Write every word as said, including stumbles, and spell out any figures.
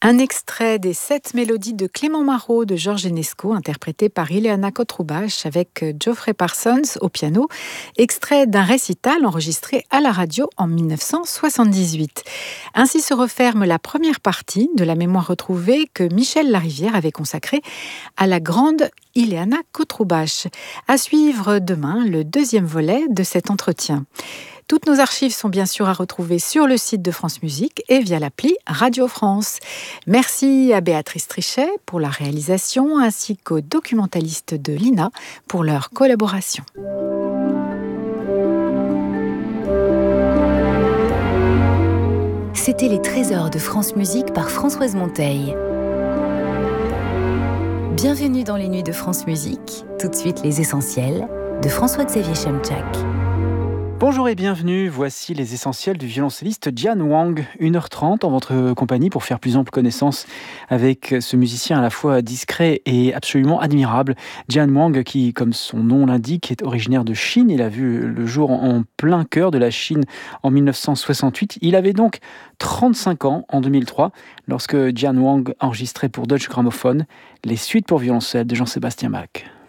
Un extrait des sept mélodies de Clément Marot de Georges Enesco, interprété par Ileana Kotroubache avec Geoffrey Parsons au piano, extrait d'un récital enregistré à la radio en dix-neuf cent soixante-dix-huit. Ainsi se referme la première partie de la mémoire retrouvée que Michel Larivière avait consacrée à la grande Ileana Kotroubache. À suivre demain le deuxième volet de cet entretien. Toutes nos archives sont bien sûr à retrouver sur le site de France Musique et via l'appli Radio France. Merci à Béatrice Trichet pour la réalisation ainsi qu'aux documentalistes de l'I N A pour leur collaboration. C'était les trésors de France Musique par Françoise Monteil. Bienvenue dans les nuits de France Musique. Tout de suite les essentiels de François-Xavier Chemchak. Bonjour et bienvenue, voici les essentiels du violoncelliste Jian Wang. une heure trente en votre compagnie pour faire plus ample connaissance avec ce musicien à la fois discret et absolument admirable. Jian Wang qui, comme son nom l'indique, est originaire de Chine. Il a vu le jour en plein cœur de la Chine en dix-neuf cent soixante-huit. Il avait donc trente-cinq ans en deux mille trois lorsque Jian Wang enregistrait pour Deutsche Grammophon les suites pour violoncelle de Jean-Sébastien Bach.